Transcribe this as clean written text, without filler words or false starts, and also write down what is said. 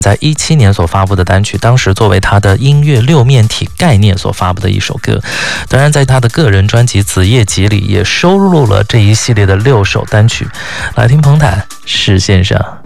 在2017年所发布的单曲，当时作为他的音乐六面体概念所发布的一首歌。当然在他的个人专辑《子夜集》里也收录了这一系列的6首单曲。来听彭坦《视线上》。